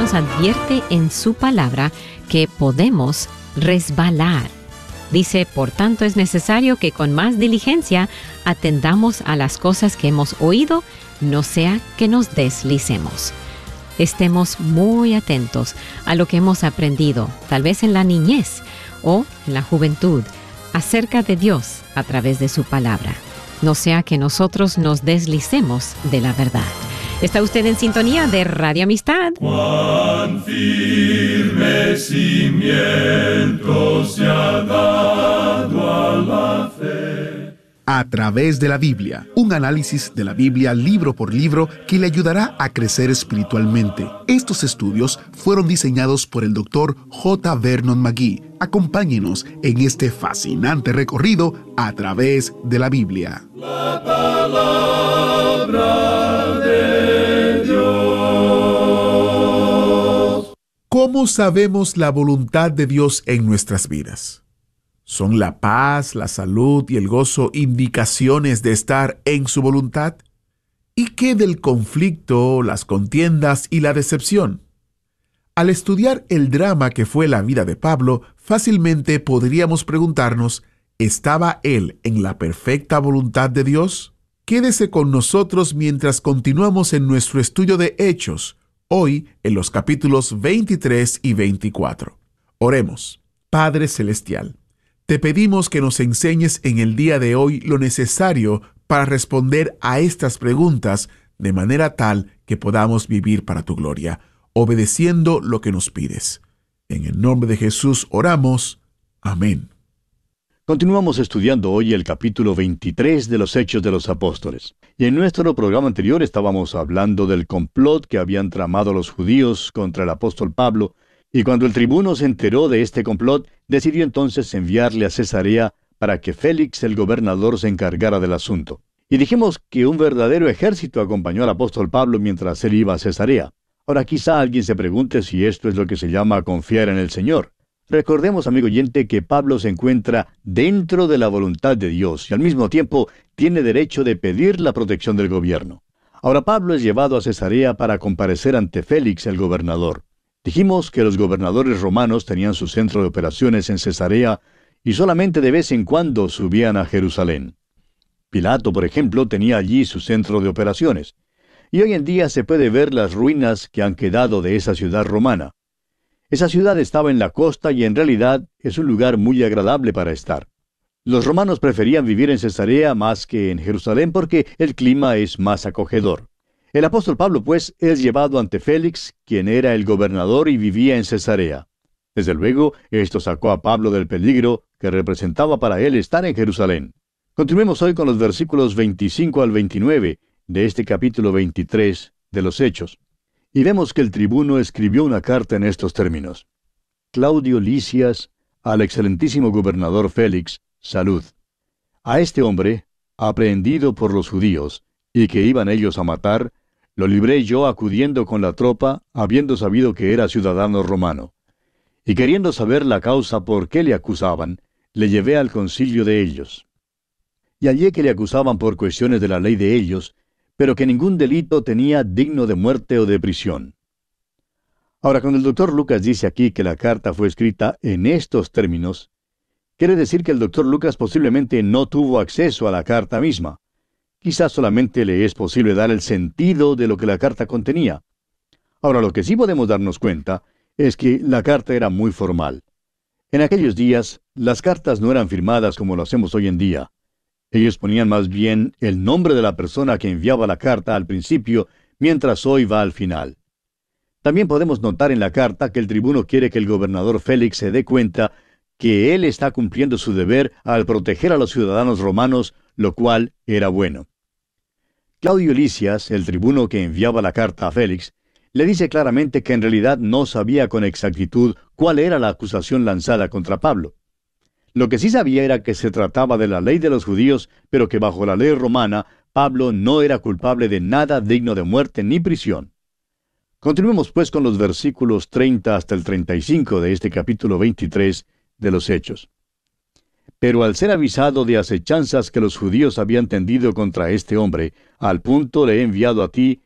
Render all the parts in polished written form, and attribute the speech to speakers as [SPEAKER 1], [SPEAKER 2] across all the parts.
[SPEAKER 1] nos advierte en su palabra que podemos resbalar. Dice, por tanto es necesario que con más diligencia atendamos a las cosas que hemos oído, no sea que nos deslicemos. Estemos muy atentos a lo que hemos aprendido, tal vez en la niñez o en la juventud, acerca de Dios a través de su palabra. No sea que nosotros nos deslicemos de la verdad. ¿Está usted en sintonía de Radio Amistad?
[SPEAKER 2] Cuán firme cimiento se ha dado a la fe.
[SPEAKER 3] A través de la Biblia, un análisis de la Biblia libro por libro que le ayudará a crecer espiritualmente. Estos estudios fueron diseñados por el Dr. J. Vernon McGee. Acompáñenos en este fascinante recorrido a través de la Biblia.
[SPEAKER 2] La palabra de Dios.
[SPEAKER 3] ¿Cómo sabemos la voluntad de Dios en nuestras vidas? ¿Son la paz, la salud y el gozo indicaciones de estar en su voluntad? ¿Y qué del conflicto, las contiendas y la decepción? Al estudiar el drama que fue la vida de Pablo, fácilmente podríamos preguntarnos, ¿estaba él en la perfecta voluntad de Dios? Quédese con nosotros mientras continuamos en nuestro estudio de Hechos, hoy en los capítulos 23 y 24. Oremos. Padre Celestial, te pedimos que nos enseñes en el día de hoy lo necesario para responder a estas preguntas de manera tal que podamos vivir para tu gloria, obedeciendo lo que nos pides. En el nombre de Jesús oramos. Amén.
[SPEAKER 4] Continuamos estudiando hoy el capítulo 23 de los Hechos de los Apóstoles. Y en nuestro programa anterior estábamos hablando del complot que habían tramado los judíos contra el apóstol Pablo, y cuando el tribuno se enteró de este complot, decidió entonces enviarle a Cesarea para que Félix el gobernador se encargara del asunto. Y dijimos que un verdadero ejército acompañó al apóstol Pablo mientras él iba a Cesarea. Ahora quizá alguien se pregunte si esto es lo que se llama confiar en el Señor. Recordemos, amigo oyente, que Pablo se encuentra dentro de la voluntad de Dios y al mismo tiempo tiene derecho de pedir la protección del gobierno. Ahora Pablo es llevado a Cesarea para comparecer ante Félix el gobernador. Dijimos que los gobernadores romanos tenían su centro de operaciones en Cesarea y solamente de vez en cuando subían a Jerusalén. Pilato, por ejemplo, tenía allí su centro de operaciones. Y hoy en día se puede ver las ruinas que han quedado de esa ciudad romana. Esa ciudad estaba en la costa y en realidad es un lugar muy agradable para estar. Los romanos preferían vivir en Cesarea más que en Jerusalén porque el clima es más acogedor. El apóstol Pablo, pues, es llevado ante Félix, quien era el gobernador y vivía en Cesarea. Desde luego, esto sacó a Pablo del peligro que representaba para él estar en Jerusalén. Continuemos hoy con los versículos 25 al 29 de este capítulo 23 de los Hechos. Y vemos que el tribuno escribió una carta en estos términos. Claudio Lisias, al excelentísimo gobernador Félix, salud. A este hombre, aprehendido por los judíos, y que iban ellos a matar, lo libré yo acudiendo con la tropa, habiendo sabido que era ciudadano romano. Y queriendo saber la causa por qué le acusaban, le llevé al concilio de ellos. Y hallé que le acusaban por cuestiones de la ley de ellos, pero que ningún delito tenía digno de muerte o de prisión. Ahora, cuando el doctor Lucas dice aquí que la carta fue escrita en estos términos, quiere decir que el doctor Lucas posiblemente no tuvo acceso a la carta misma. Quizás solamente le es posible dar el sentido de lo que la carta contenía. Ahora, lo que sí podemos darnos cuenta es que la carta era muy formal. En aquellos días, las cartas no eran firmadas como lo hacemos hoy en día. Ellos ponían más bien el nombre de la persona que enviaba la carta al principio, mientras hoy va al final. También podemos notar en la carta que el tribuno quiere que el gobernador Félix se dé cuenta que él está cumpliendo su deber al proteger a los ciudadanos romanos, lo cual era bueno. Claudio Lisias, el tribuno que enviaba la carta a Félix, le dice claramente que en realidad no sabía con exactitud cuál era la acusación lanzada contra Pablo. Lo que sí sabía era que se trataba de la ley de los judíos, pero que bajo la ley romana, Pablo no era culpable de nada digno de muerte ni prisión. Continuemos pues con los versículos 30 hasta el 35 de este capítulo 23 de los Hechos. Pero al ser avisado de acechanzas que los judíos habían tendido contra este hombre, al punto le he enviado a ti,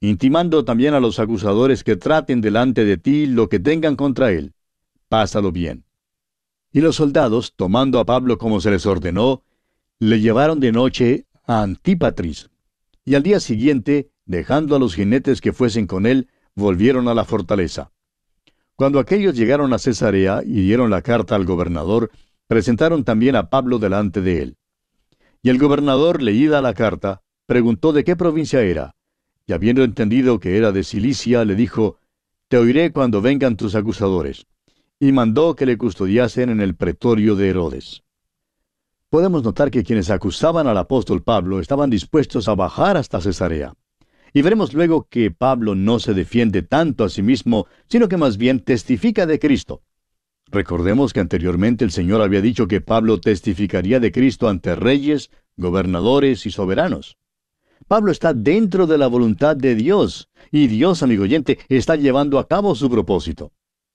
[SPEAKER 4] intimando también a los acusadores que traten delante de ti lo que tengan contra él. Pásalo bien. Y los soldados, tomando a Pablo como se les ordenó, le llevaron de noche a Antípatris, y al día siguiente, dejando a los jinetes que fuesen con él, volvieron a la fortaleza. Cuando aquellos llegaron a Cesarea y dieron la carta al gobernador, presentaron también a Pablo delante de él. Y el gobernador, leída la carta, preguntó de qué provincia era, y habiendo entendido que era de Cilicia, le dijo, «Te oiré cuando vengan tus acusadores», y mandó que le custodiasen en el pretorio de Herodes. Podemos notar que quienes acusaban al apóstol Pablo estaban dispuestos a bajar hasta Cesarea. Y veremos luego que Pablo no se defiende tanto a sí mismo, sino que más bien testifica de Cristo. Recordemos que anteriormente el Señor había dicho que Pablo testificaría de Cristo ante reyes, gobernadores y soberanos. Pablo está dentro de la voluntad de Dios, y Dios, amigo oyente, está llevando a cabo su propósito.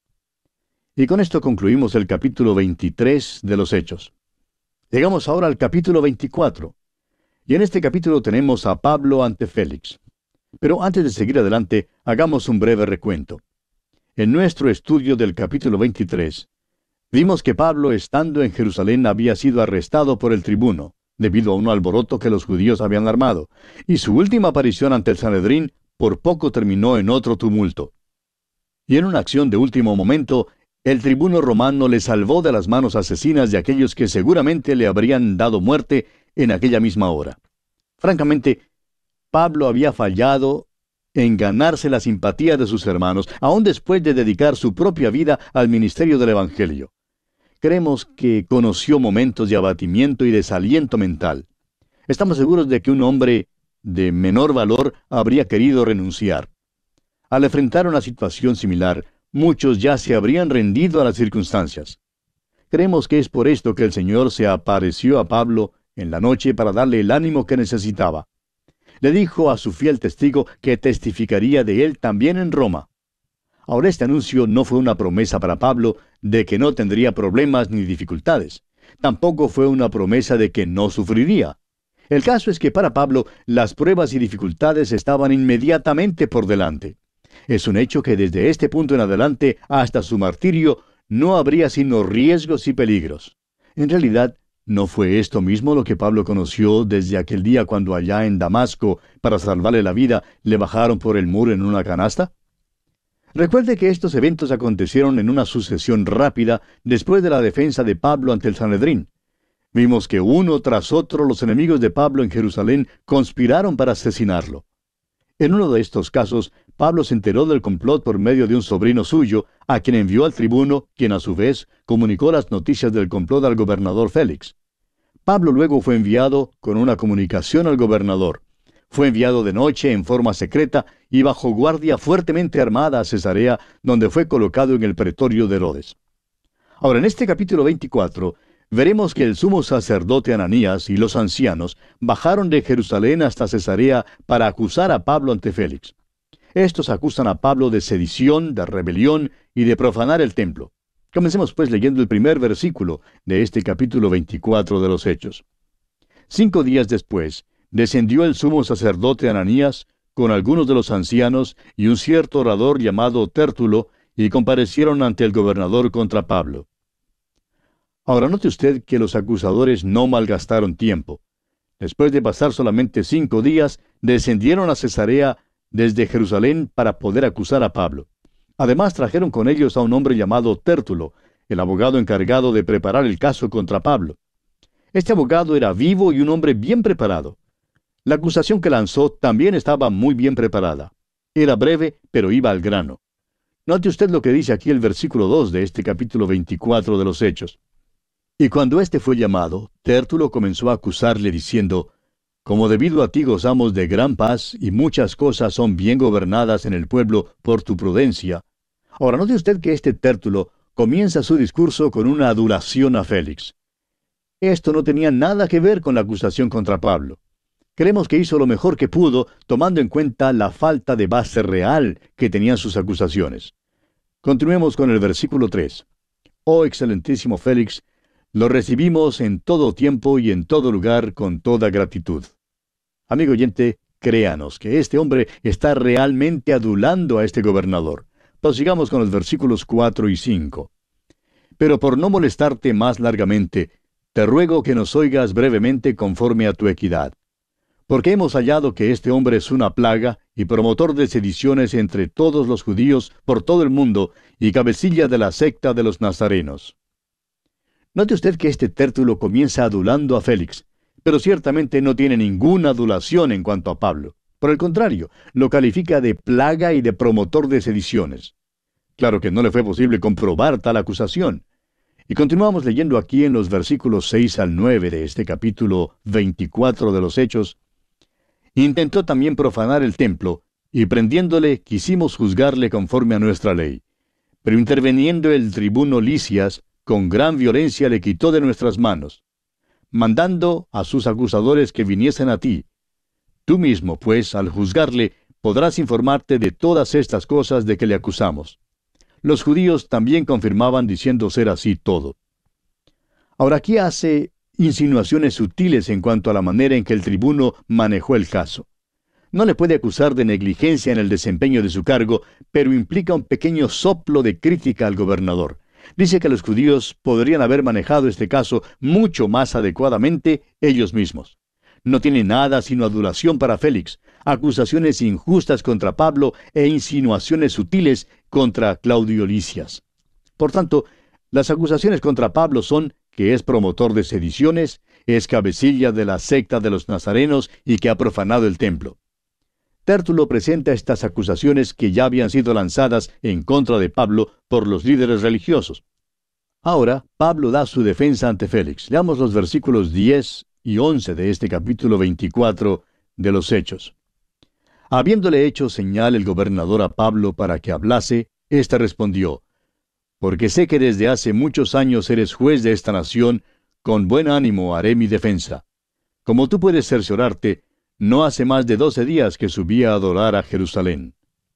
[SPEAKER 4] Y con esto concluimos el capítulo 23 de los Hechos. Llegamos ahora al capítulo 24. Y en este capítulo tenemos a Pablo ante Félix. Pero antes de seguir adelante, hagamos un breve recuento. En nuestro estudio del capítulo 23, vimos que Pablo, estando en Jerusalén, había sido arrestado por el tribuno, debido a un alboroto que los judíos habían armado, y su última aparición ante el Sanedrín por poco terminó en otro tumulto. Y en una acción de último momento, el tribuno romano le salvó de las manos asesinas de aquellos que seguramente le habrían dado muerte en aquella misma hora. Francamente, Pablo había fallado en ganarse la simpatía de sus hermanos, aun después de dedicar su propia vida al ministerio del Evangelio. Creemos que conoció momentos de abatimiento y desaliento mental. Estamos seguros de que un hombre de menor valor habría querido renunciar. Al enfrentar una situación similar, muchos ya se habrían rendido a las circunstancias. Creemos que es por esto que el Señor se apareció a Pablo en la noche para darle el ánimo que necesitaba. Le dijo a su fiel testigo que testificaría de él también en Roma. Ahora, este anuncio no fue una promesa para Pablo de que no tendría problemas ni dificultades. Tampoco fue una promesa de que no sufriría. El caso es que para Pablo las pruebas y dificultades estaban inmediatamente por delante. Es un hecho que desde este punto en adelante hasta su martirio no habría sino riesgos y peligros. En realidad, ¿no fue esto mismo lo que Pablo conoció desde aquel día cuando allá en Damasco, para salvarle la vida, le bajaron por el muro en una canasta? Recuerde que estos eventos acontecieron en una sucesión rápida después de la defensa de Pablo ante el Sanedrín. Vimos que uno tras otro los enemigos de Pablo en Jerusalén conspiraron para asesinarlo. En uno de estos casos, Pablo se enteró del complot por medio de un sobrino suyo, a quien envió al tribuno, quien a su vez comunicó las noticias del complot al gobernador Félix. Pablo luego fue enviado con una comunicación al gobernador. Fue enviado de noche en forma secreta y bajo guardia fuertemente armada a Cesarea, donde fue colocado en el pretorio de Herodes. Ahora, en este capítulo 24, veremos que el sumo sacerdote Ananías y los ancianos bajaron de Jerusalén hasta Cesarea para acusar a Pablo ante Félix. Estos acusan a Pablo de sedición, de rebelión y de profanar el templo. Comencemos pues leyendo el primer versículo de este capítulo 24 de los Hechos. 5 días después, descendió el sumo sacerdote Ananías con algunos de los ancianos y un cierto orador llamado Tértulo, y comparecieron ante el gobernador contra Pablo. Ahora note usted que los acusadores no malgastaron tiempo. Después de pasar solamente 5 días, descendieron a Cesarea desde Jerusalén para poder acusar a Pablo. Además trajeron con ellos a un hombre llamado Tértulo, el abogado encargado de preparar el caso contra Pablo. Este abogado era vivo y un hombre bien preparado. La acusación que lanzó también estaba muy bien preparada. Era breve, pero iba al grano. Note usted lo que dice aquí el versículo 2 de este capítulo 24 de los Hechos. Y cuando éste fue llamado, Tértulo comenzó a acusarle diciendo: Como debido a ti gozamos de gran paz y muchas cosas son bien gobernadas en el pueblo por tu prudencia. Ahora note usted que este Tértulo comienza su discurso con una adulación a Félix. Esto no tenía nada que ver con la acusación contra Pablo. Creemos que hizo lo mejor que pudo, tomando en cuenta la falta de base real que tenían sus acusaciones. Continuemos con el versículo 3. Oh excelentísimo Félix, lo recibimos en todo tiempo y en todo lugar con toda gratitud. Amigo oyente, Créanos que este hombre está realmente adulando a este gobernador. Prosigamos con los versículos 4 y 5. Pero por no molestarte más largamente, te ruego que nos oigas brevemente conforme a tu equidad. Porque hemos hallado que este hombre es una plaga y promotor de sediciones entre todos los judíos por todo el mundo y cabecilla de la secta de los nazarenos. Note usted que este Tértulo comienza adulando a Félix, pero ciertamente no tiene ninguna adulación en cuanto a Pablo. Por el contrario, lo califica de plaga y de promotor de sediciones. Claro que no le fue posible comprobar tal acusación. Y continuamos leyendo aquí en los versículos 6 al 9 de este capítulo 24 de los Hechos. Intentó también profanar el templo, y prendiéndole quisimos juzgarle conforme a nuestra ley. Pero interviniendo el tribuno Lisias, con gran violencia le quitó de nuestras manos, mandando a sus acusadores que viniesen a ti. Tú mismo, pues, al juzgarle, podrás informarte de todas estas cosas de que le acusamos. Los judíos también confirmaban diciendo ser así todo. Ahora aquí hace insinuaciones sutiles en cuanto a la manera en que el tribuno manejó el caso. No le puede acusar de negligencia en el desempeño de su cargo, pero implica un pequeño soplo de crítica al gobernador. Dice que los judíos podrían haber manejado este caso mucho más adecuadamente ellos mismos. No tiene nada sino adulación para Félix, acusaciones injustas contra Pablo e insinuaciones sutiles contra Claudio Lisias. Por tanto, las acusaciones contra Pablo son que es promotor de sediciones, es cabecilla de la secta de los nazarenos y que ha profanado el templo. Tértulo presenta estas acusaciones que ya habían sido lanzadas en contra de Pablo por los líderes religiosos. Ahora, Pablo da su defensa ante Félix. Leamos los versículos 10 y 11 de este capítulo 24 de los Hechos. Habiéndole hecho señal el gobernador a Pablo para que hablase, éste respondió: Porque sé que desde hace muchos años eres juez de esta nación, con buen ánimo haré mi defensa. Como tú puedes cerciorarte, no hace más de 12 días que subí a adorar a Jerusalén.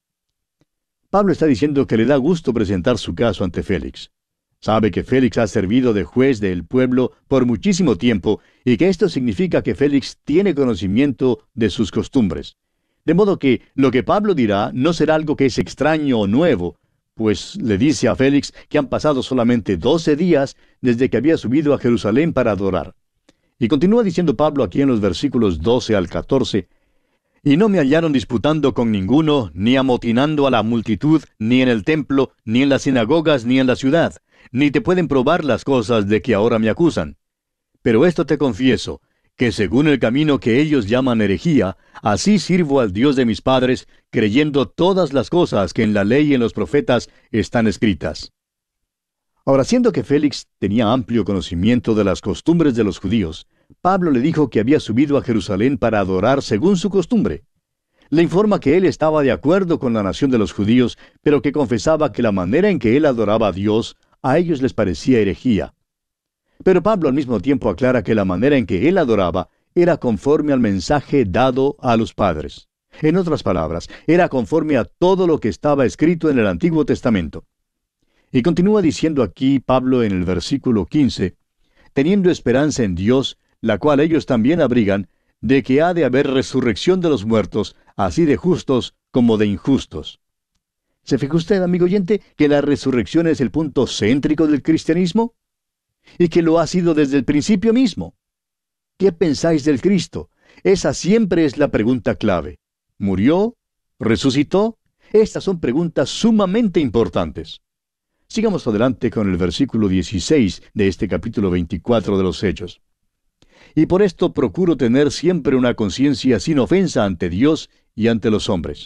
[SPEAKER 4] Pablo está diciendo que le da gusto presentar su caso ante Félix. Sabe que Félix ha servido de juez del pueblo por muchísimo tiempo y que esto significa que Félix tiene conocimiento de sus costumbres. De modo que lo que Pablo dirá no será algo que es extraño o nuevo, pues le dice a Félix que han pasado solamente 12 días desde que había subido a Jerusalén para adorar. Y continúa diciendo Pablo aquí en los versículos 12 al 14, «Y no me hallaron disputando con ninguno, ni amotinando a la multitud, ni en el templo, ni en las sinagogas, ni en la ciudad, ni te pueden probar las cosas de que ahora me acusan. Pero esto te confieso, que según el camino que ellos llaman herejía, así sirvo al Dios de mis padres, creyendo todas las cosas que en la ley y en los profetas están escritas». Ahora, siendo que Félix tenía amplio conocimiento de las costumbres de los judíos, Pablo le dijo que había subido a Jerusalén para adorar según su costumbre. Le informa que él estaba de acuerdo con la nación de los judíos, pero que confesaba que la manera en que él adoraba a Dios, a ellos les parecía herejía. Pero Pablo al mismo tiempo aclara que la manera en que él adoraba era conforme al mensaje dado a los padres. En otras palabras, era conforme a todo lo que estaba escrito en el Antiguo Testamento. Y continúa diciendo aquí Pablo en el versículo 15, teniendo esperanza en Dios, la cual ellos también abrigan, de que ha de haber resurrección de los muertos, así de justos como de injustos. ¿Se fija usted, amigo oyente, que la resurrección es el punto céntrico del cristianismo? Y que lo ha sido desde el principio mismo. ¿Qué pensáis del Cristo? Esa siempre es la pregunta clave. ¿Murió? ¿Resucitó? Estas son preguntas sumamente importantes. Sigamos adelante con el versículo 16 de este capítulo 24 de los Hechos. Y por esto procuro tener siempre una conciencia sin ofensa ante Dios y ante los hombres.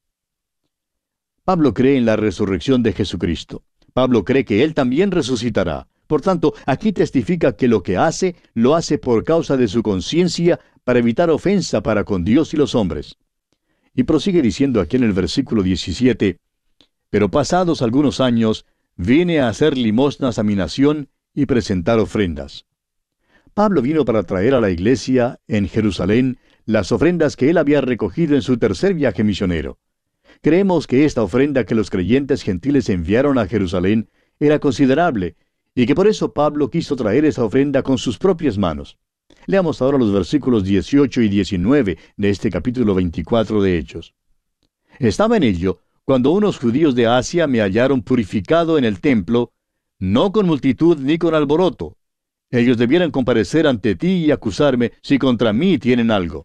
[SPEAKER 4] Pablo cree en la resurrección de Jesucristo. Pablo cree que Él también resucitará. Por tanto, aquí testifica que lo que hace, lo hace por causa de su conciencia para evitar ofensa para con Dios y los hombres. Y prosigue diciendo aquí en el versículo 17, pero pasados algunos años, vine a hacer limosnas a mi nación y presentar ofrendas. Pablo vino para traer a la iglesia en Jerusalén las ofrendas que él había recogido en su tercer viaje misionero. Creemos que esta ofrenda que los creyentes gentiles enviaron a Jerusalén era considerable, y que por eso Pablo quiso traer esa ofrenda con sus propias manos. Leamos ahora los versículos 18 y 19 de este capítulo 24 de Hechos. Estaba en ello cuando unos judíos de Asia me hallaron purificado en el templo, no con multitud ni con alboroto. Ellos debieran comparecer ante ti y acusarme si contra mí tienen algo.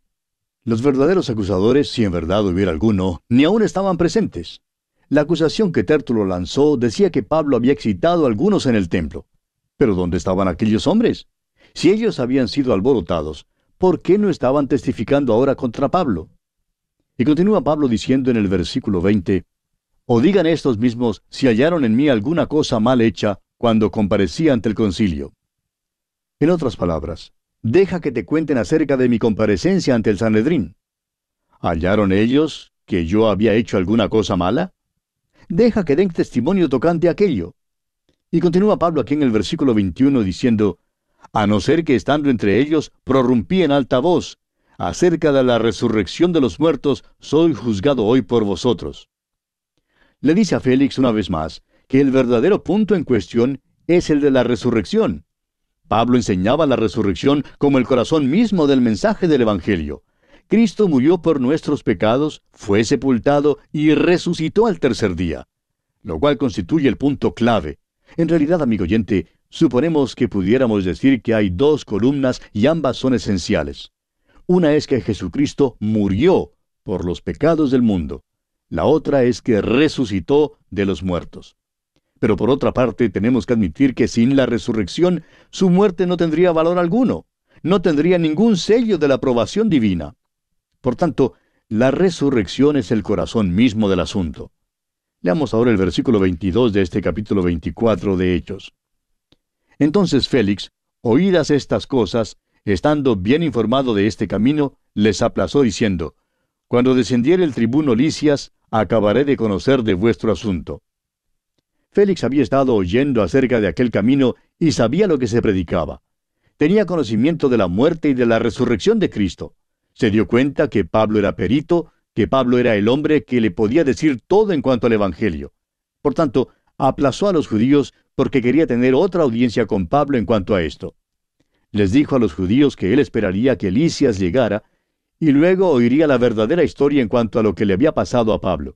[SPEAKER 4] Los verdaderos acusadores, si en verdad hubiera alguno, ni aún estaban presentes. La acusación que Tértulo lanzó decía que Pablo había excitado a algunos en el templo. ¿Pero dónde estaban aquellos hombres? Si ellos habían sido alborotados, ¿por qué no estaban testificando ahora contra Pablo? Y continúa Pablo diciendo en el versículo 20, «O digan estos mismos si hallaron en mí alguna cosa mal hecha cuando comparecí ante el concilio». En otras palabras, deja que te cuenten acerca de mi comparecencia ante el Sanedrín. ¿Hallaron ellos que yo había hecho alguna cosa mala? Deja que den testimonio tocante a aquello. Y continúa Pablo aquí en el versículo 21 diciendo, «A no ser que estando entre ellos prorrumpí en alta voz, acerca de la resurrección de los muertos soy juzgado hoy por vosotros». Le dice a Félix una vez más que el verdadero punto en cuestión es el de la resurrección. Pablo enseñaba la resurrección como el corazón mismo del mensaje del Evangelio. Cristo murió por nuestros pecados, fue sepultado y resucitó al tercer día, lo cual constituye el punto clave. En realidad, amigo oyente, suponemos que pudiéramos decir que hay dos columnas y ambas son esenciales. Una es que Jesucristo murió por los pecados del mundo. La otra es que resucitó de los muertos. Pero por otra parte, tenemos que admitir que sin la resurrección, su muerte no tendría valor alguno. No tendría ningún sello de la aprobación divina. Por tanto, la resurrección es el corazón mismo del asunto. Leamos ahora el versículo 22 de este capítulo 24 de Hechos. Entonces Félix, oídas estas cosas, estando bien informado de este camino, les aplazó diciendo, «Cuando descendiere el tribuno Lisias, acabaré de conocer de vuestro asunto». Félix había estado oyendo acerca de aquel camino y sabía lo que se predicaba. Tenía conocimiento de la muerte y de la resurrección de Cristo. Se dio cuenta que Pablo era perito, que Pablo era el hombre que le podía decir todo en cuanto al Evangelio. Por tanto, aplazó a los judíos porque quería tener otra audiencia con Pablo en cuanto a esto. Les dijo a los judíos que él esperaría que Lisias llegara y luego oiría la verdadera historia en cuanto a lo que le había pasado a Pablo.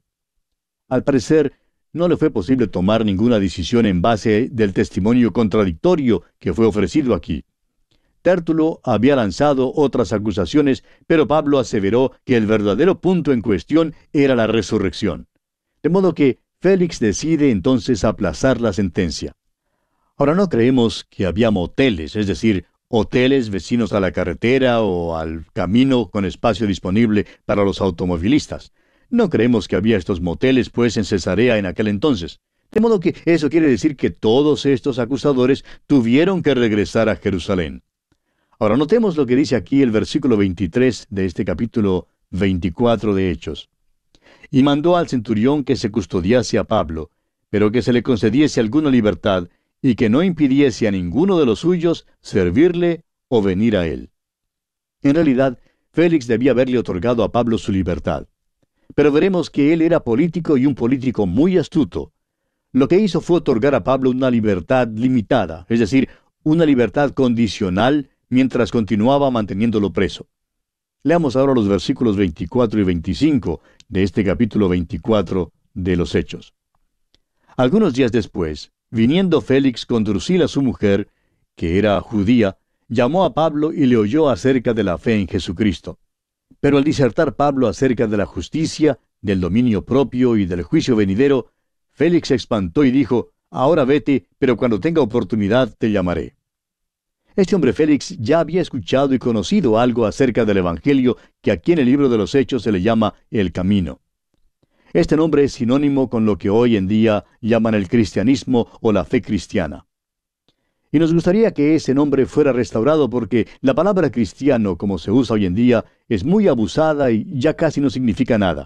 [SPEAKER 4] Al parecer, no le fue posible tomar ninguna decisión en base del testimonio contradictorio que fue ofrecido aquí. Tértulo había lanzado otras acusaciones, pero Pablo aseveró que el verdadero punto en cuestión era la resurrección. De modo que Félix decide entonces aplazar la sentencia. Ahora no creemos que había moteles, es decir, hoteles vecinos a la carretera o al camino con espacio disponible para los automovilistas. No creemos que había estos moteles, pues, en Cesarea en aquel entonces. De modo que eso quiere decir que todos estos acusadores tuvieron que regresar a Jerusalén. Ahora notemos lo que dice aquí el versículo 23 de este capítulo 24 de Hechos. Y mandó al centurión que se custodiase a Pablo, pero que se le concediese alguna libertad, y que no impidiese a ninguno de los suyos servirle o venir a él. En realidad, Félix debía haberle otorgado a Pablo su libertad. Pero veremos que él era político y un político muy astuto. Lo que hizo fue otorgar a Pablo una libertad limitada, es decir, una libertad condicional mientras continuaba manteniéndolo preso. Leamos ahora los versículos 24 y 25 de este capítulo 24 de los Hechos. Algunos días después, viniendo Félix con Drusila su mujer, que era judía, llamó a Pablo y le oyó acerca de la fe en Jesucristo. Pero al disertar Pablo acerca de la justicia, del dominio propio y del juicio venidero, Félix se espantó y dijo, «Ahora vete, pero cuando tenga oportunidad te llamaré». Este hombre Félix ya había escuchado y conocido algo acerca del Evangelio que aquí en el libro de los Hechos se le llama el Camino. Este nombre es sinónimo con lo que hoy en día llaman el cristianismo o la fe cristiana. Y nos gustaría que ese nombre fuera restaurado porque la palabra cristiano, como se usa hoy en día, es muy abusada y ya casi no significa nada.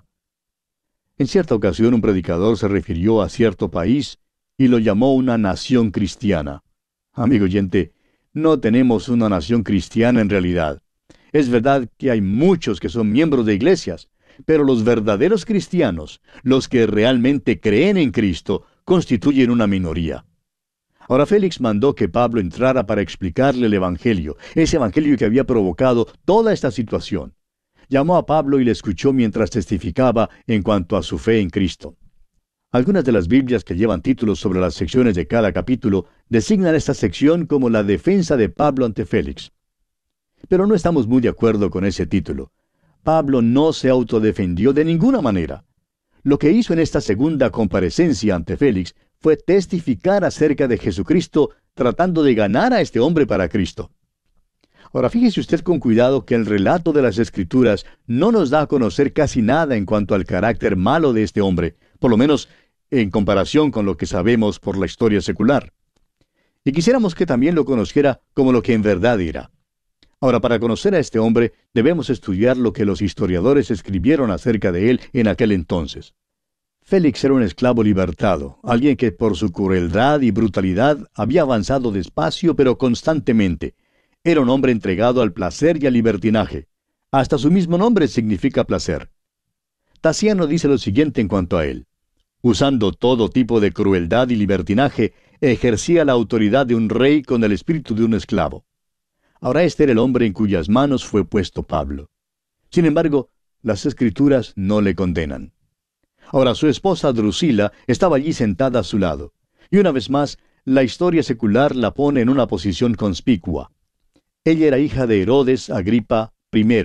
[SPEAKER 4] En cierta ocasión un predicador se refirió a cierto país y lo llamó una nación cristiana. Amigo oyente, no tenemos una nación cristiana en realidad. Es verdad que hay muchos que son miembros de iglesias, pero los verdaderos cristianos, los que realmente creen en Cristo, constituyen una minoría. Ahora Félix mandó que Pablo entrara para explicarle el Evangelio, ese Evangelio que había provocado toda esta situación. Llamó a Pablo y le escuchó mientras testificaba en cuanto a su fe en Cristo. Algunas de las Biblias que llevan títulos sobre las secciones de cada capítulo designan esta sección como la defensa de Pablo ante Félix. Pero no estamos muy de acuerdo con ese título. Pablo no se autodefendió de ninguna manera. Lo que hizo en esta segunda comparecencia ante Félix fue testificar acerca de Jesucristo, tratando de ganar a este hombre para Cristo. Ahora fíjese usted con cuidado que el relato de las Escrituras no nos da a conocer casi nada en cuanto al carácter malo de este hombre, por lo menos en comparación con lo que sabemos por la historia secular. Y quisiéramos que también lo conociera como lo que en verdad era. Ahora, para conocer a este hombre, debemos estudiar lo que los historiadores escribieron acerca de él en aquel entonces. Félix era un esclavo libertado, alguien que por su crueldad y brutalidad había avanzado despacio pero constantemente. Era un hombre entregado al placer y al libertinaje. Hasta su mismo nombre significa placer. Tasiano dice lo siguiente en cuanto a él. Usando todo tipo de crueldad y libertinaje, ejercía la autoridad de un rey con el espíritu de un esclavo. Ahora este era el hombre en cuyas manos fue puesto Pablo. Sin embargo, las Escrituras no le condenan. Ahora su esposa Drusila estaba allí sentada a su lado. Y una vez más, la historia secular la pone en una posición conspicua. Ella era hija de Herodes Agripa I.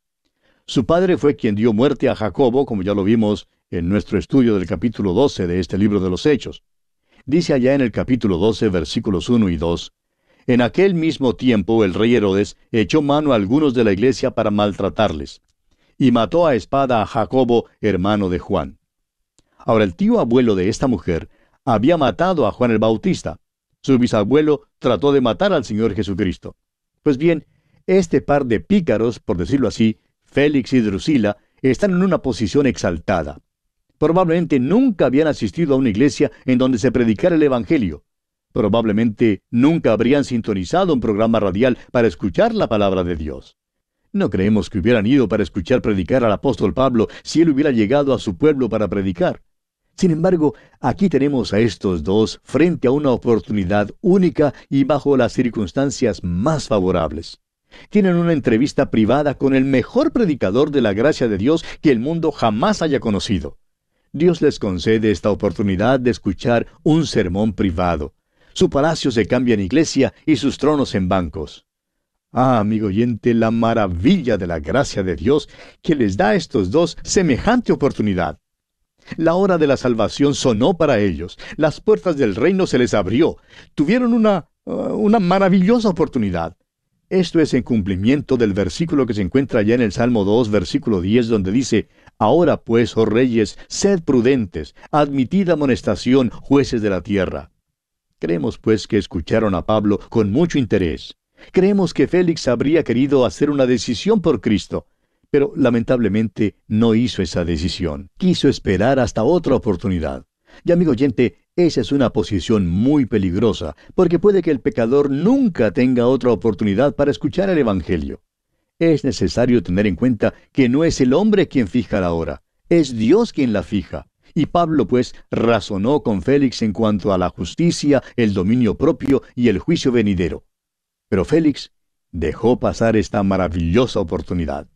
[SPEAKER 4] Su padre fue quien dio muerte a Jacobo, como ya lo vimos en nuestro estudio del capítulo 12 de este libro de los Hechos. Dice allá en el capítulo 12, versículos 1 y 2, En aquel mismo tiempo el rey Herodes echó mano a algunos de la iglesia para maltratarles, y mató a espada a Jacobo, hermano de Juan. Ahora el tío abuelo de esta mujer había matado a Juan el Bautista. Su bisabuelo trató de matar al Señor Jesucristo. Pues bien, este par de pícaros, por decirlo así, Félix y Drusila, están en una posición exaltada. Probablemente nunca habían asistido a una iglesia en donde se predicara el Evangelio. Probablemente nunca habrían sintonizado un programa radial para escuchar la palabra de Dios. No creemos que hubieran ido para escuchar predicar al apóstol Pablo si él hubiera llegado a su pueblo para predicar. Sin embargo, aquí tenemos a estos dos frente a una oportunidad única y bajo las circunstancias más favorables. Tienen una entrevista privada con el mejor predicador de la gracia de Dios que el mundo jamás haya conocido. Dios les concede esta oportunidad de escuchar un sermón privado. Su palacio se cambia en iglesia y sus tronos en bancos. Ah, amigo oyente, la maravilla de la gracia de Dios que les da a estos dos semejante oportunidad. La hora de la salvación sonó para ellos. Las puertas del reino se les abrió. Tuvieron una maravillosa oportunidad. Esto es en cumplimiento del versículo que se encuentra allá en el Salmo 2, versículo 10, donde dice, Ahora pues, oh reyes, sed prudentes, admitid amonestación, jueces de la tierra. Creemos pues que escucharon a Pablo con mucho interés. Creemos que Félix habría querido hacer una decisión por Cristo, pero lamentablemente no hizo esa decisión. Quiso esperar hasta otra oportunidad. Y amigo oyente, esa es una posición muy peligrosa, porque puede que el pecador nunca tenga otra oportunidad para escuchar el Evangelio. Es necesario tener en cuenta que no es el hombre quien fija la hora, es Dios quien la fija. Y Pablo, pues, razonó con Félix en cuanto a la justicia, el dominio propio y el juicio venidero. Pero Félix dejó pasar esta maravillosa oportunidad.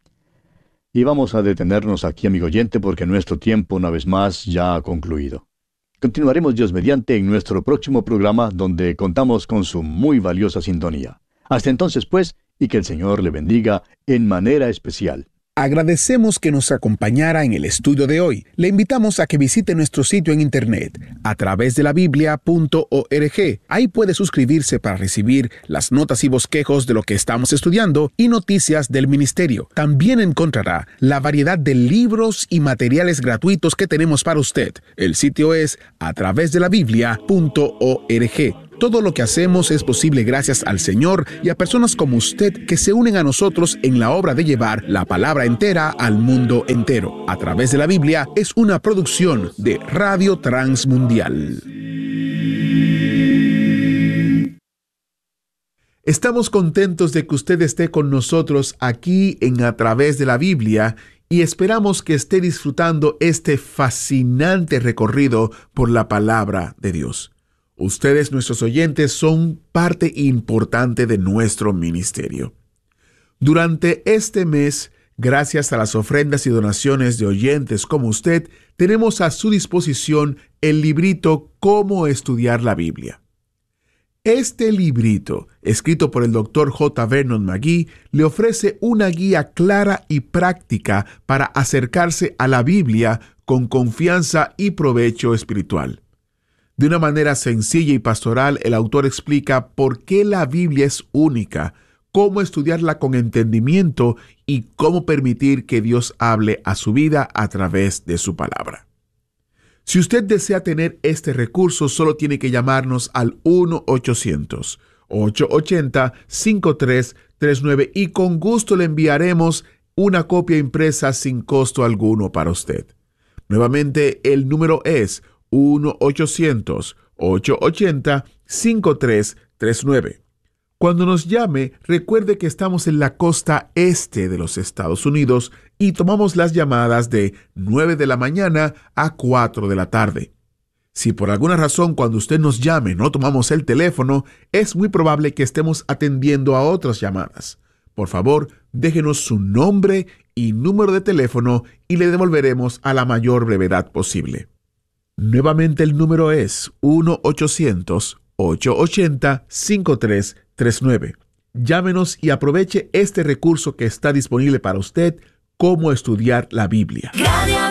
[SPEAKER 4] Y vamos a detenernos aquí, amigo oyente, porque nuestro tiempo, una vez más, ya ha concluido. Continuaremos, Dios mediante, en nuestro próximo programa, donde contamos con su muy valiosa sintonía. Hasta entonces, pues, y que el Señor le bendiga en manera especial.
[SPEAKER 3] Agradecemos que nos acompañara en el estudio de hoy. Le invitamos a que visite nuestro sitio en internet a través de la biblia.org. Ahí puede suscribirse para recibir las notas y bosquejos de lo que estamos estudiando y noticias del ministerio. También encontrará la variedad de libros y materiales gratuitos que tenemos para usted. El sitio es a través de la biblia.org. Todo lo que hacemos es posible gracias al Señor y a personas como usted que se unen a nosotros en la obra de llevar la palabra entera al mundo entero. A través de la Biblia es una producción de Radio Transmundial. Estamos contentos de que usted esté con nosotros aquí en A Través de la Biblia y esperamos que esté disfrutando este fascinante recorrido por la palabra de Dios. Ustedes, nuestros oyentes, son parte importante de nuestro ministerio. Durante este mes, gracias a las ofrendas y donaciones de oyentes como usted, tenemos a su disposición el librito Cómo estudiar la Biblia. Este librito, escrito por el Dr. J. Vernon McGee, le ofrece una guía clara y práctica para acercarse a la Biblia con confianza y provecho espiritual. De una manera sencilla y pastoral, el autor explica por qué la Biblia es única, cómo estudiarla con entendimiento y cómo permitir que Dios hable a su vida a través de su palabra. Si usted desea tener este recurso, solo tiene que llamarnos al 1-800-880-5339 y con gusto le enviaremos una copia impresa sin costo alguno para usted. Nuevamente, el número es 1-800-880-5339. Cuando nos llame, recuerde que estamos en la costa este de los Estados Unidos y tomamos las llamadas de 9 de la mañana a 4 de la tarde. Si por alguna razón cuando usted nos llame no tomamos el teléfono, es muy probable que estemos atendiendo a otras llamadas. Por favor, déjenos su nombre y número de teléfono y le devolveremos a la mayor brevedad posible. Nuevamente el número es 1-800-880-5339. Llámenos y aproveche este recurso que está disponible para usted, Cómo estudiar la Biblia.